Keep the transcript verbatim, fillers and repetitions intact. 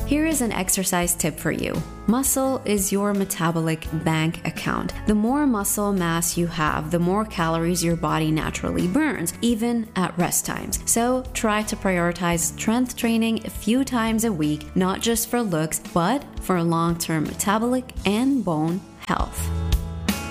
Here is an exercise tip for you. Muscle is your metabolic bank account. The more muscle mass you have, the more calories your body naturally burns, even at rest times. So try to prioritize strength training a few times a week, not just for looks, but for long-term metabolic and bone health.